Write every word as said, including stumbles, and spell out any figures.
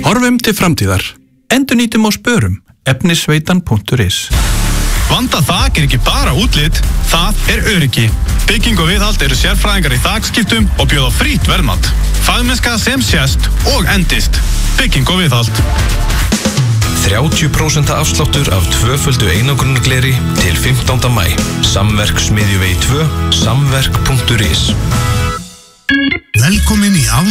Horfum til framtíðar. Endurnýtum og spörum. efnisveitan punktur is. Vandað þak er ekki bara útlit, það er öryggi. Bygging og viðhald eru sérfræðingar í þakskiptum og bjóða frítt verðmat. Fagmennska sem sést og endist. Bygging og viðhald. þrjátíu prósent afsláttur af tvöföldu einangrunargleri til fimmtánda maí. Samverk Smiðjuvegi tvö, samverk punktur is. Velkomin í